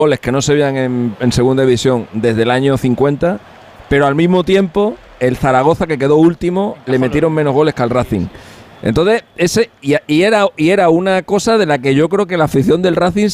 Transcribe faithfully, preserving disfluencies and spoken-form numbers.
goles que no se veían en, en segunda división desde el año cincuenta, pero al mismo tiempo el Zaragoza, que quedó último, le metieron menos goles que al Racing. Entonces, ese y, y, era, y era una cosa de la que yo creo que la afición del Racing